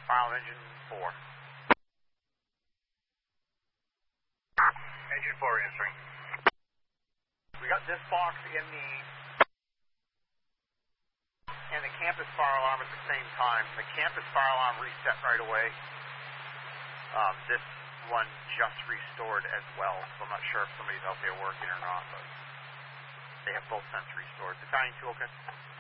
file engine 4. Engine 4 answering. We got this box in the campus fire alarm at the same time. The campus fire alarm reset right away. This one just restored as well, so I'm not sure if somebody's out there working or not, but they have both since restored. Battalion 2, okay?